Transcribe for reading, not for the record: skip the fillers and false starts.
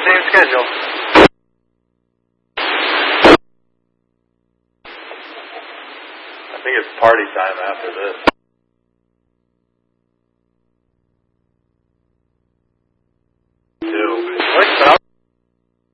same schedule. I think it's party time after this.